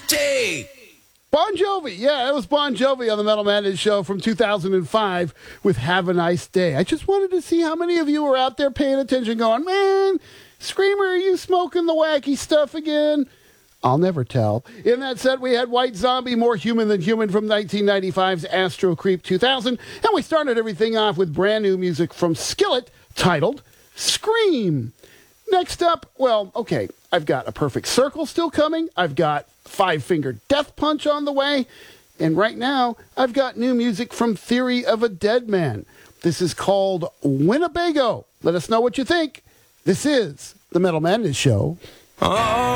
Hey! Bon Jovi. Yeah, it was Bon Jovi on the Metal Madness show from 2005 with Have a Nice Day. I just wanted to see how many of you were out there paying attention going, man, Screamer, are you smoking the wacky stuff again? I'll never tell. In that set, we had White Zombie, More Human Than Human from 1995's Astro Creep 2000. And we started everything off with brand new music from Skillet titled Scream. Next up, well, okay, I've got A Perfect Circle still coming. I've got Five Finger Death Punch on the way. And right now, I've got new music from Theory of a Dead Man. This is called Winnebago. Let us know what you think. This is the Metal Madness Show. Oh.